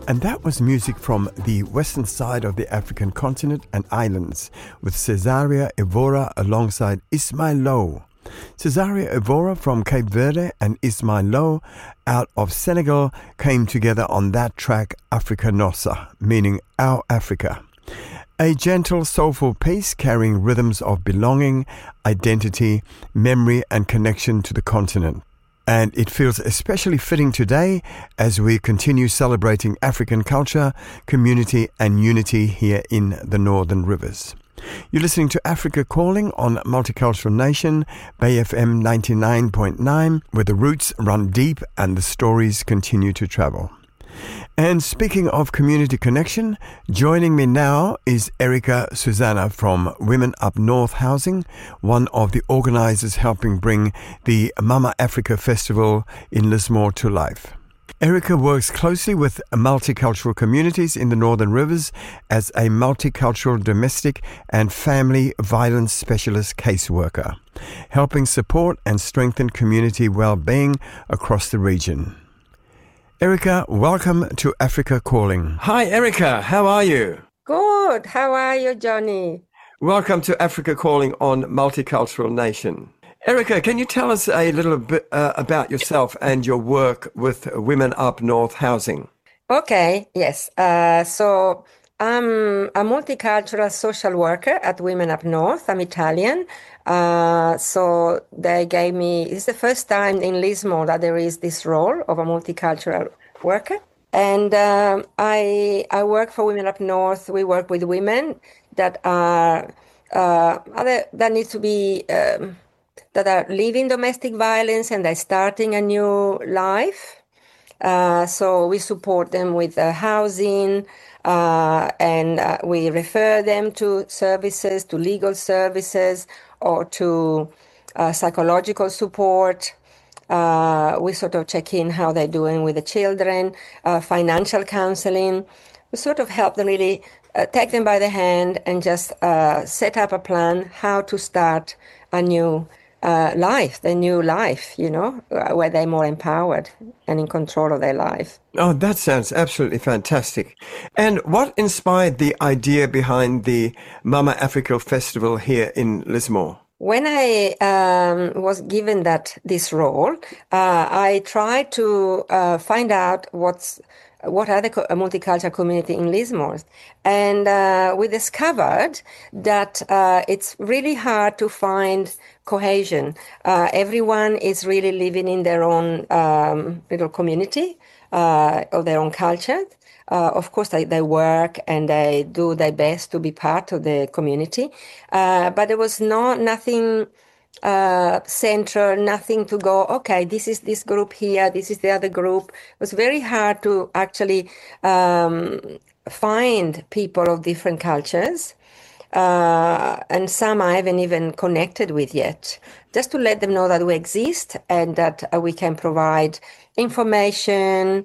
And that was music from the western side of the African continent and islands with Cesaria Evora alongside Ismail Lo. Cesaria Evora from Cape Verde and Ismail Lo out of Senegal came together on that track Africa Nossa, meaning Our Africa. A gentle, soulful piece carrying rhythms of belonging, identity, memory and connection to the continent. And it feels especially fitting today as we continue celebrating African culture, community and unity here in the Northern Rivers. You're listening to Africa Calling on Multicultural Nation, Bay FM 99.9, where the roots run deep and the stories continue to travel. And speaking of community connection, joining me now is Erica Susanna from Women Up North Housing, one of the organisers helping bring the Mama Africa Festival in Lismore to life. Erica works closely with multicultural communities in the Northern Rivers as a multicultural domestic and family violence specialist caseworker, helping support and strengthen community well-being across the region. Erica, welcome to Africa Calling. Hi, Erica. How are you? Good. How are you, Johnny? Welcome to Africa Calling on Multicultural Nation. Erica, can you tell us a little bit about yourself and your work with Women Up North Housing? Okay. Yes. So I'm a multicultural social worker at Women Up North. I'm Italian. So they gave me, it's the first time in Lismore that there is this role of a multicultural worker. And I work for Women Up North. We work with women that are, that need to be, that are leaving domestic violence and they're starting a new life. So we support them with housing, and we refer them to services, to legal services, or to psychological support. We sort of check in how they're doing with the children, financial counseling. We sort of help them really take them by the hand and just set up a plan how to start a new life, the new life, you know, where they're more empowered and in control of their life. Oh, that sounds absolutely fantastic. And what inspired the idea behind the Mama Africa Festival here in Lismore? When I was given this role, I tried to find out what are the multicultural community in Lismore. And we discovered that it's really hard to find cohesion. Everyone is really living in their own little community of their own culture. Of course, they work and they do their best to be part of the community. But there was nothing central, nothing to go, okay, this is this group here, this is the other group. It was very hard to actually find people of different cultures. And some I haven't even connected with yet, just to let them know that we exist and that we can provide information,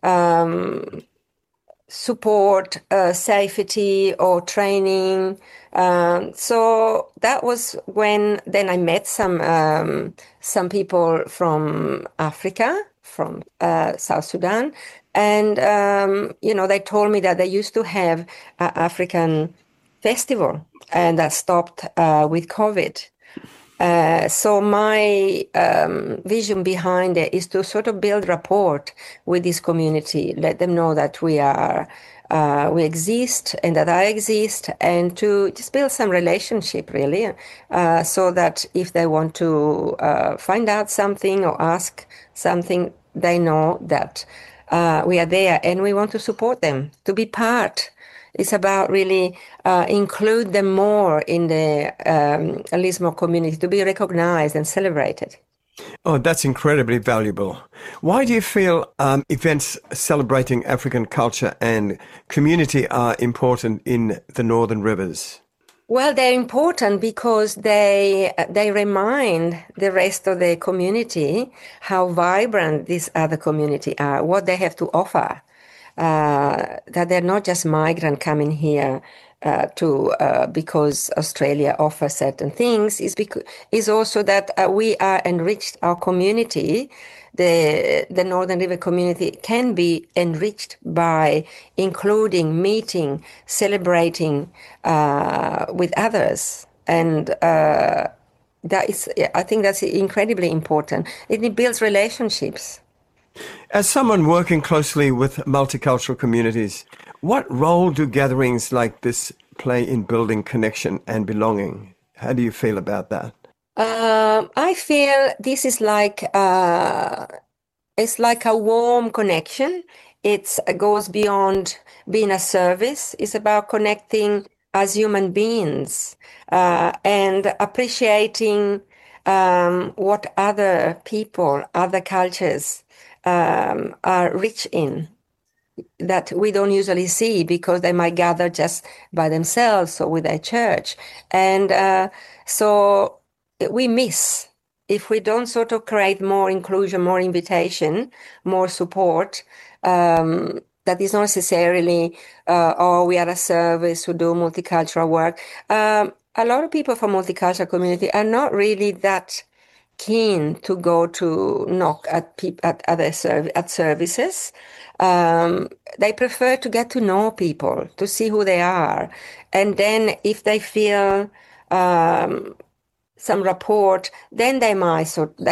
support, safety or training. So that was when then I met some people from Africa, from South Sudan. And, they told me that they used to have an African festival and that stopped with COVID. So my vision behind it is to sort of build rapport with this community, let them know that we exist and that I exist, and to just build some relationship really, so that if they want to find out something or ask something, they know that we are there and we want to support them, to be part. It's about really include them more in the Lismore community, to be recognized and celebrated. Oh, that's incredibly valuable. Why do you feel events celebrating African culture and community are important in the Northern Rivers? Well, they're important because they remind the rest of the community how vibrant these other community are, what they have to offer. that they're not just migrant coming here because Australia offers certain things, is also that we are enriched. Our community, the Northern River community, can be enriched by including, meeting, celebrating with others, and I think that's incredibly important. It builds relationships. As someone working closely with multicultural communities, what role do gatherings like this play in building connection and belonging? How do you feel about that? I feel this is like it's like a warm connection. It goes beyond being a service. It's about connecting as human beings and appreciating what other people, other cultures are rich in that we don't usually see because they might gather just by themselves or with their church. And so we miss if we don't sort of create more inclusion, more invitation, more support. That is not necessarily, we are a service who do multicultural work. A lot of people from multicultural community are not really that keen to go to knock at other services. They prefer to get to know people, to see who they are, and then if they feel some rapport, then they might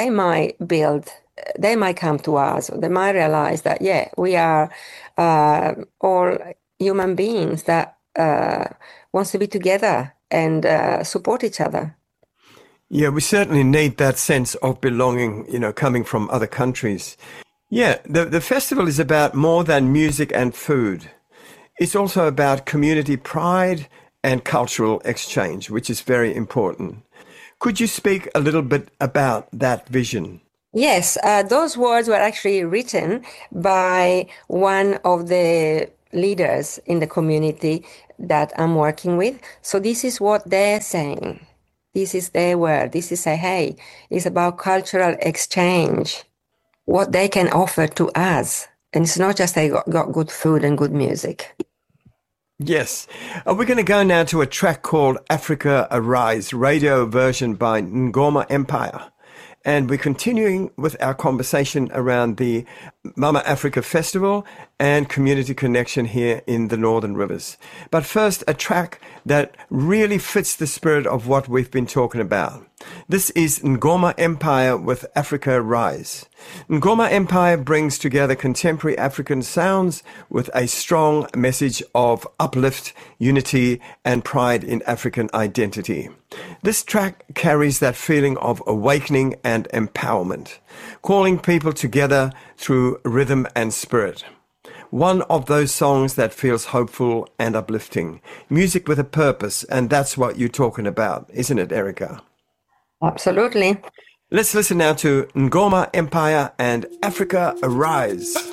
come to us, or they might realize that we are all human beings that wants to be together and support each other. Yeah, we certainly need that sense of belonging, coming from other countries. Yeah, the festival is about more than music and food. It's also about community pride and cultural exchange, which is very important. Could you speak a little bit about that vision? Yes, those words were actually written by one of the leaders in the community that I'm working with. So this is what they're saying. This is their word. This is hey, it's about cultural exchange, what they can offer to us. And it's not just they got good food and good music. Yes. We're going to go now to a track called Africa Arise, radio version by Ngoma Empire. And we're continuing with our conversation around the Mama Africa Festival and community connection here in the Northern Rivers. But first, a track that really fits the spirit of what we've been talking about. This is Ngoma Empire with Africa Rise. Ngoma Empire brings together contemporary African sounds with a strong message of uplift, unity, and pride in African identity. This track carries that feeling of awakening and empowerment, calling people together through rhythm and spirit. One of those songs that feels hopeful and uplifting. Music with a purpose, and that's what you're talking about, isn't it, Erica? Absolutely. Let's listen now to Ngoma Empire and Africa Arise.